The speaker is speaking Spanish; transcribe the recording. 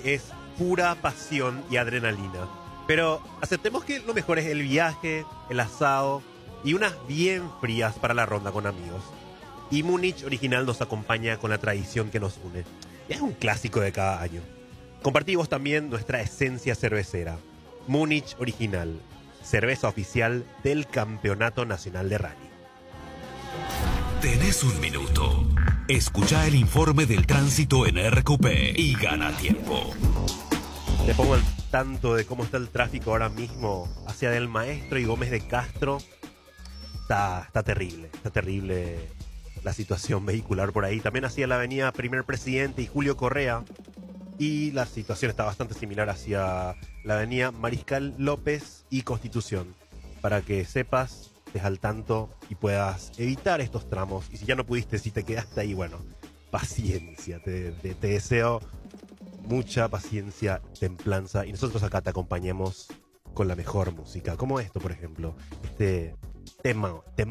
es pura pasión y adrenalina. Pero aceptemos que lo mejor es el viaje, el asado y unas bien frías para la ronda con amigos. Y Múnich Original nos acompaña con la tradición que nos une. Es un clásico de cada año. Compartimos también nuestra esencia cervecera. Múnich Original, cerveza oficial del Campeonato Nacional de Rally. Tenés un minuto. Escucha el informe del tránsito en RQP y gana tiempo. Te pongo al tanto de cómo está el tráfico ahora mismo hacia Del Maestro y Gómez de Castro. Está terrible la situación vehicular por ahí. También hacia la avenida Primer Presidente y Julio Correa. Y la situación está bastante similar hacia la avenida Mariscal López y Constitución. Para que sepas, estés al tanto y puedas evitar estos tramos. Y si ya no pudiste, si te quedaste ahí, bueno, paciencia. Te deseo mucha paciencia, templanza. Y nosotros acá te acompañemos con la mejor música. Como esto, por ejemplo. Este tema